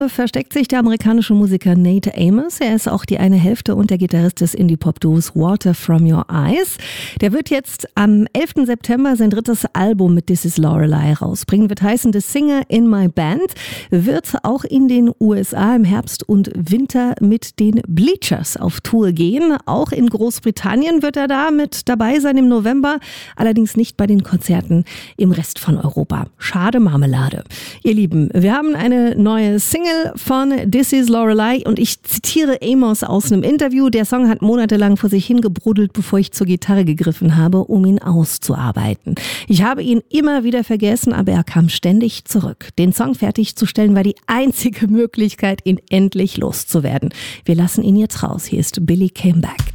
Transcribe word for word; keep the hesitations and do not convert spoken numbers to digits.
Versteckt sich der amerikanische Musiker Nate Amos. Er ist auch die eine Hälfte und der Gitarrist des Indie-Pop-Duos Water From Your Eyes. Der wird jetzt am elften September sein drittes Album mit This Is Lorelei rausbringen. Wird heißen The Singer in My Band. Wird auch in den U S A im Herbst und Winter mit den Bleachers auf Tour gehen. Auch in Großbritannien wird er da mit dabei sein im November. Allerdings nicht bei den Konzerten im Rest von Europa. Schade Marmelade. Ihr Lieben, wir haben eine neue Single von This Is Lorelei und ich zitiere Amos aus einem Interview. Der Song hat monatelang vor sich hingebruddelt, bevor ich zur Gitarre gegriffen habe, um ihn auszuarbeiten. Ich habe ihn immer wieder vergessen, aber er kam ständig zurück. Den Song fertigzustellen war die einzige Möglichkeit, ihn endlich loszuwerden. Wir lassen ihn jetzt raus. Hier ist Billy Came Back.